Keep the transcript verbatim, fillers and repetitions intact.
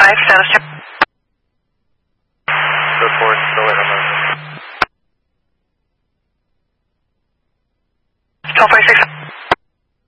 five, status check. Report, still at emergency. twelve forty-six.